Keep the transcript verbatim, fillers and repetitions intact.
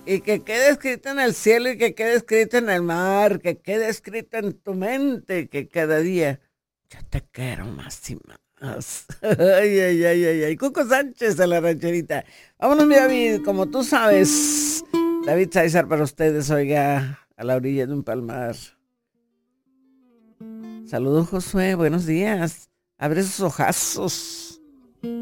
y que quede escrito en el cielo y que quede escrito en el mar, que quede escrito en tu mente, que cada día yo te quiero más y más. Ay, ay, ay, ay, ay. Cuco Sánchez a la rancherita. Vámonos, mi David, como tú sabes. David Sáizar para ustedes, oiga, a la orilla de un palmar. Saludos, Josué, buenos días. Abre esos ojazos.